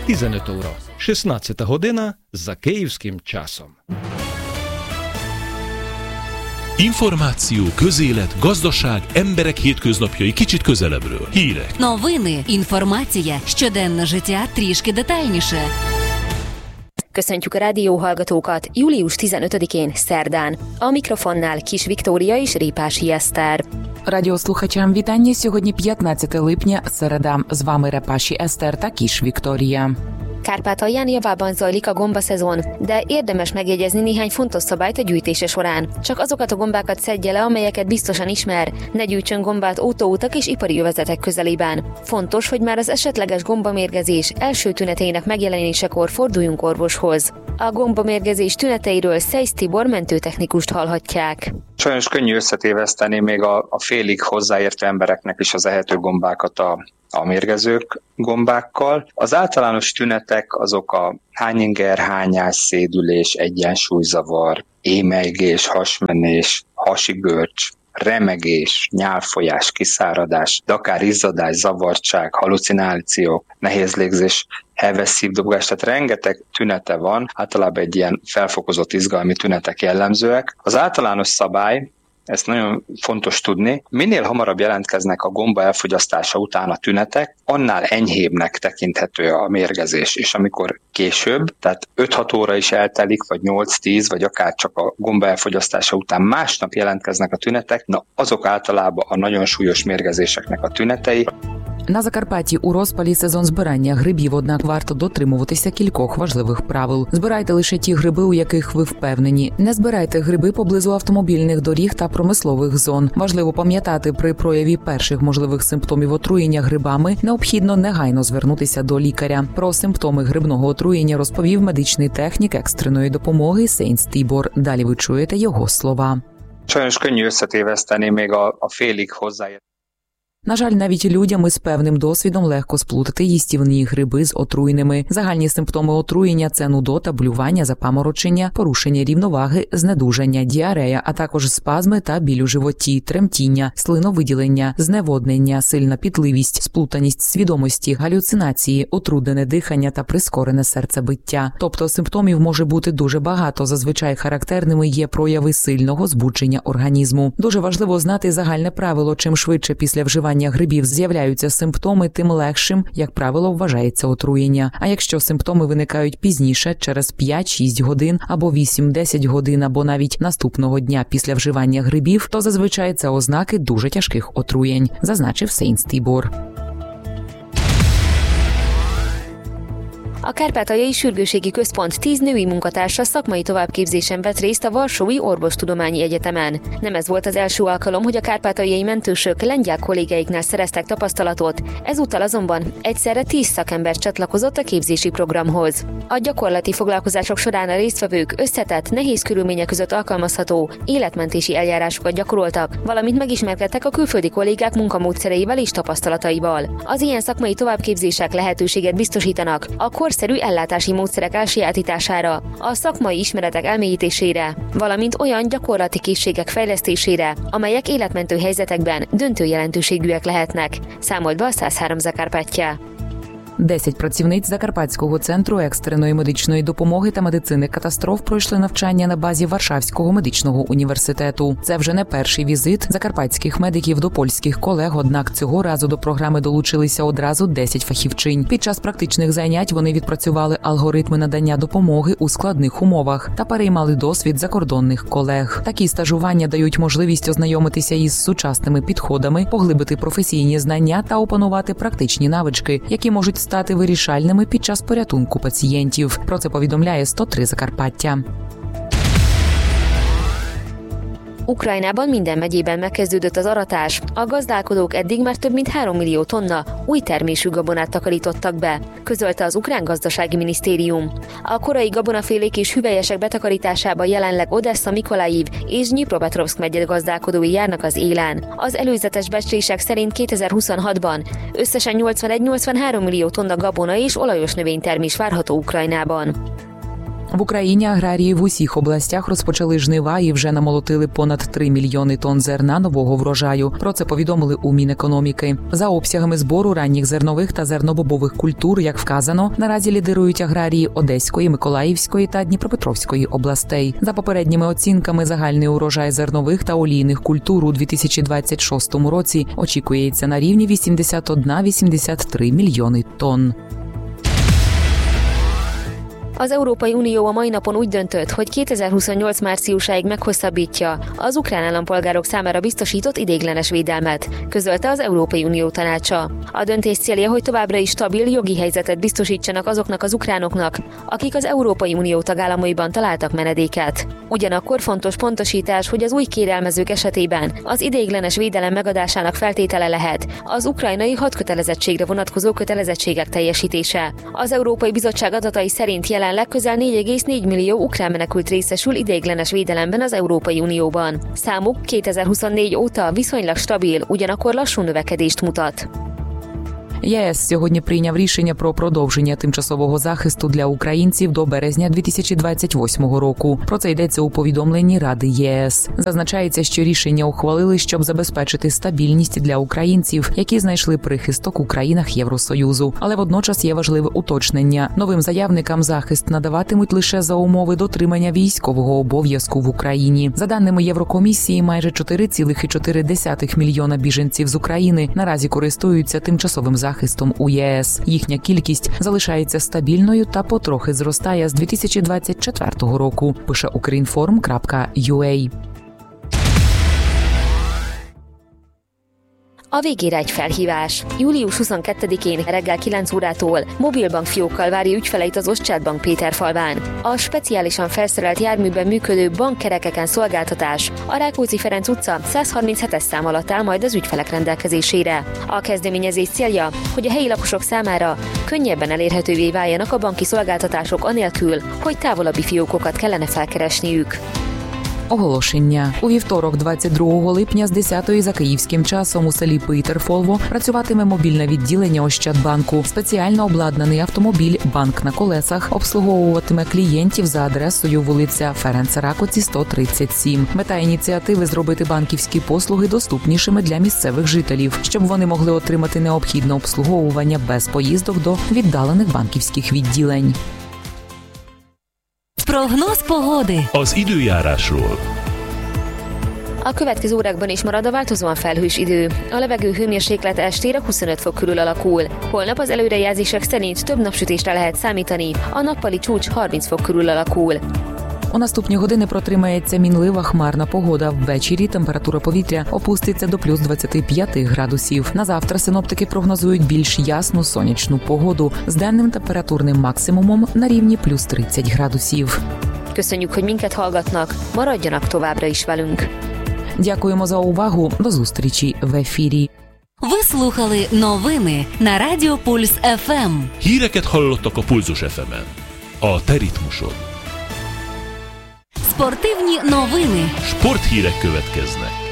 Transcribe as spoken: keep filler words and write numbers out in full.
tizenöt óра, шістнадцята година за київським часом. Információ, közélet, gazdaság, emberek hétköznapjai kicsit közelebbről. Hírek. Новини, інформація, щоденне життя трішки детальніше. Köszöntjük a rádióhallgatókat július tizenötödikén szerdán. A mikrofonnál Kis Viktória és Репаші Естер. Радіослухачам вітання. Сьогодні п'ятнадцяте липня, середа. З вами Репаші Естер та Кis Viktória. Kárpátalján javában zajlik a gombaszezon, de érdemes megjegyezni néhány fontos szabályt a gyűjtése során. Csak azokat a gombákat szedje le, amelyeket biztosan ismer. Ne gyűjtsön gombát autóutak és ipari övezetek közelében. Fontos, hogy már az esetleges gombamérgezés első tüneteinek megjelenésekor forduljunk orvoshoz. A gombamérgezés tüneteiről Szejsz Tibor mentőtechnikust hallhatják. Sajnos könnyű összetéveszteni még a, a félig hozzáértő embereknek is az ehető gombákat a, a mérgezők gombákkal. Az általános tünetek azok a hányinger, hányás, szédülés, egyensúlyzavar, émelygés, hasmenés, hasigörcs, remegés, nyálfolyás, kiszáradás, de akár izzadás, zavartság, halucinációk, nehéz légzés, heves szívdobogás, tehát rengeteg tünete van, általában egy ilyen felfokozott izgalmi tünetek jellemzőek. Az általános szabály, ezt nagyon fontos tudni, minél hamarabb jelentkeznek a gomba elfogyasztása után a tünetek, annál enyhébbnek tekinthető a mérgezés, és amikor később, tehát öt-hat óra is eltelik, vagy nyolc-tíz, vagy akár csak a gomba elfogyasztása után másnap jelentkeznek a tünetek, na azok általában a nagyon súlyos mérgezéseknek a tünetei. На Закарпатті у розпалі сезон збирання грибів, однак варто дотримуватися кількох важливих правил. Збирайте лише ті гриби, у яких ви впевнені. Не збирайте гриби поблизу автомобільних доріг та промислових зон. Важливо пам'ятати, при прояві перших можливих симптомів отруєння грибами необхідно негайно звернутися до лікаря. Про симптоми грибного отруєння розповів медичний технік екстреної допомоги Szejsz Tibor. Далі ви чуєте його слова. Sajnos könnyű összetéveszteni még a, a félig hozzáértő. На жаль, навіть людям із певним досвідом легко сплутати їстівні гриби з отруйними. Загальні симптоми отруєння – це нудота, блювання, запаморочення, порушення рівноваги, знедужання, діарея, а також спазми та біль у животі, тремтіння, слиновиділення, зневоднення, сильна пітливість, сплутаність свідомості, галюцинації, утруднене дихання та прискорене серцебиття. Тобто симптомів може бути дуже багато. Зазвичай характерними є прояви сильного збудження організму. Дуже важливо знати загальне правило: чим швидше після вживання грибів з'являються симптоми, тим легшим, як правило, вважається отруєння. А якщо симптоми виникають пізніше, через п'ять-шість годин або вісім-десять годин, або навіть наступного дня після вживання грибів, то зазвичай це ознаки дуже тяжких отруєнь, зазначив Szejsz Tibor. A Kárpátaljai Sürgősségi Központ tíz női munkatársa szakmai továbbképzésen vett részt a Varsói Orvostudományi Egyetemen. Nem ez volt az első alkalom, hogy a kárpátaljai mentősök lengyel kollégáiknál szereztek tapasztalatot, ezúttal azonban egyszerre tíz szakember csatlakozott a képzési programhoz. A gyakorlati foglalkozások során a résztvevők összetett, nehéz körülmények között alkalmazható életmentési eljárásokat gyakoroltak, valamint megismerkedtek a külföldi kollégák munkamódszereivel és tapasztalataival. Az ilyen szakmai továbbképzések lehetőséget biztosítanak a korszerű ellátási módszerek elsajátítására, a szakmai ismeretek elmélyítésére, valamint olyan gyakorlati készségek fejlesztésére, amelyek életmentő helyzetekben döntő jelentőségűek lehetnek, számolt be a száz három Закарпаття. Десять працівниць Закарпатського центру екстреної медичної допомоги та медицини катастроф пройшли навчання на базі Варшавського медичного університету. Це вже не перший візит закарпатських медиків до польських колег, однак цього разу до програми долучилися одразу десять фахівчинь. Під час практичних занять вони відпрацювали алгоритми надання допомоги у складних умовах та переймали досвід закордонних колег. Такі стажування дають можливість ознайомитися із сучасними підходами, поглибити професійні знання та опанувати практичні навички, які можуть стати вирішальними під час порятунку пацієнтів. Про це повідомляє сто три Закарпаття. Ukrajnában minden megyében megkezdődött az aratás. A gazdálkodók eddig már több mint három millió tonna új termésű gabonát takarítottak be, közölte az ukrán gazdasági minisztérium. A korai gabonafélék és hüvelyesek betakarításába jelenleg Odessa, Mikolajiv és Dnyipropetrovszk megye gazdálkodói járnak az élen. Az előzetes becslések szerint kétezer-huszonhatban összesen nyolcvanegy-nyolcvanhárom millió tonna gabona és olajos növénytermés várható Ukrajnában. В Україні аграрії в усіх областях розпочали жнива і вже намолотили понад три мільйони тонн зерна нового врожаю. Про це повідомили у Мінекономіки. За обсягами збору ранніх зернових та зернобобових культур, як вказано, наразі лідирують аграрії Одеської, Миколаївської та Дніпропетровської областей. За попередніми оцінками, загальний урожай зернових та олійних культур у дві тисячі двадцять шостому році очікується на рівні вісімдесят один - вісімдесят три мільйони тонн. Az Európai Unió a mai napon úgy döntött, hogy kétezer-huszonnyolc márciusáig meghosszabbítja az ukrán állampolgárok számára biztosított ideiglenes védelmet, közölte az Európai Unió tanácsa. A döntés célja, hogy továbbra is stabil jogi helyzetet biztosítsanak azoknak az ukránoknak, akik az Európai Unió tagállamaiban találtak menedéket. Ugyanakkor fontos pontosítás, hogy az új kérelmezők esetében az ideiglenes védelem megadásának feltétele lehet az ukrajnai hadkötelezettségre vonatkozó kötelezettségek teljesítése. Az Európai Bizottság adatai szerint jelen Jelenleg közel négy egész négy millió ukrán menekült részesül ideiglenes védelemben az Európai Unióban. Számuk kétezer-huszonnégy óta viszonylag stabil, ugyanakkor lassú növekedést mutat. ЄС сьогодні прийняв рішення про продовження тимчасового захисту для українців до березня дві тисячі двадцять восьмого року. Про це йдеться у повідомленні Ради ЄС. Зазначається, що рішення ухвалили, щоб забезпечити стабільність для українців, які знайшли прихисток у країнах Євросоюзу. Але водночас є важливе уточнення. Новим заявникам захист надаватимуть лише за умови дотримання військового обов'язку в Україні. За даними Єврокомісії, майже чотири цілих чотири десятих мільйона біженців з України наразі користуються тимчасовим захистом. захистом у ЄС. Їхня кількість залишається стабільною та потрохи зростає з дві тисячі двадцять четвертого року, пише Ukrinform крапка ю а. A végére egy felhívás. július huszonkettedikén reggel kilenc órától mobilbankfiókkal várja ügyfeleit az Ostjátbank Péterfalván. A speciálisan felszerelt járműben működő bankkerekeken szolgáltatás a Rákóczi Ferenc utca száz harminchetes szám alatt áll majd az ügyfelek rendelkezésére. A kezdeményezés célja, hogy a helyi lakosok számára könnyebben elérhetővé váljanak a banki szolgáltatások anélkül, hogy távolabbi fiókokat kellene felkeresniük. Оголошення. У вівторок, двадцять другого липня, з десятої за київським часом у селі Питерфолво працюватиме мобільне відділення Ощадбанку. Спеціально обладнаний автомобіль «Банк на колесах» обслуговуватиме клієнтів за адресою вулиця Ференца Ракоці, сто тридцять сім. Мета ініціативи – зробити банківські послуги доступнішими для місцевих жителів, щоб вони могли отримати необхідне обслуговування без поїздок до віддалених банківських відділень. Прогноz pogody. Az időjárásról. A következő órákban is marad a változóan felhős idő. A levegő hőmérséklete estére huszonöt fok körül alakul. Holnap az előrejelzések szerint több napsütésre lehet számítani, a nappali csúcs harminc fok körül alakul. У наступні години протримається мінлива хмарна погода. Ввечері температура повітря опуститься до плюс двадцять п'ять градусів. На завтра синоптики прогнозують більш ясну сонячну погоду з денним температурним максимумом на рівні плюс тридцять градусів. Köszönjük, hogy minket hallgatnak. Maradjanak továbbra is velünk. Дякуємо за увагу. До зустрічі в ефірі. Ви слухали новини на Радіо Пульс еф ем. Híreket hallottak a Pulzus еф емен. A te ritmusod. Спортивні новини. Sporthírek következnek.